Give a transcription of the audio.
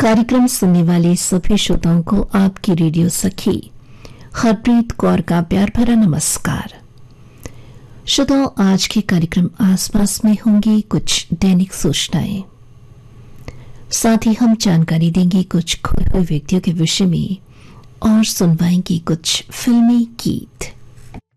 कार्यक्रम सुनने वाले सभी श्रोताओं को आपकी रेडियो सखी हरप्रीत कौर का प्यार भरा नमस्कार। श्रोताओं, आज के कार्यक्रम आसपास में होंगी कुछ दैनिक सूचनाएं, साथ ही हम जानकारी देंगे कुछ खोए हुए व्यक्तियों के विषय में और सुनवाएंगे कुछ फिल्मी गीत।